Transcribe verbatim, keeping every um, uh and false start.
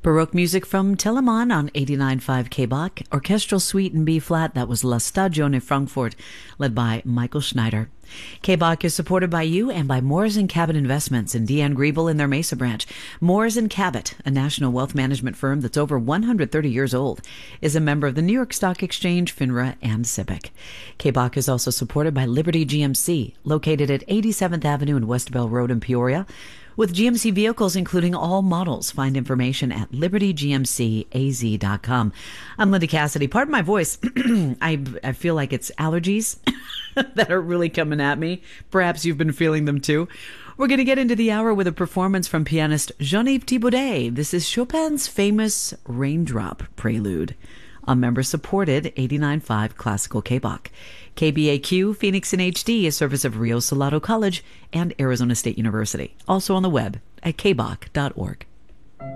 Baroque music from Telemann on eighty-nine point five K B A C. Orchestral suite in B-flat, that was La Stagione Frankfurt, led by Michael Schneider. K B A C is supported by you and by Moores and Cabot Investments in Deanne Griebel in their Mesa branch. Moores and Cabot, a national wealth management firm that's over one hundred thirty years old, is a member of the New York Stock Exchange, FINRA, and SIPC. K B A C is also supported by Liberty G M C, located at eighty-seventh Avenue and West Bell Road in Peoria. With G M C vehicles, including all models, find information at liberty g m c a z dot com. I'm Linda Cassidy. Pardon my voice. I, I feel like it's allergies that are really coming at me. Perhaps you've been feeling them too. We're going to get into the hour with a performance from pianist Jean-Yves Thibaudet. This is Chopin's famous Raindrop Prelude on member-supported eighty-nine point five Classical K B A C. K B A Q, Phoenix in H D, a service of Rio Salado College and Arizona State University. Also on the web at k b a c dot org.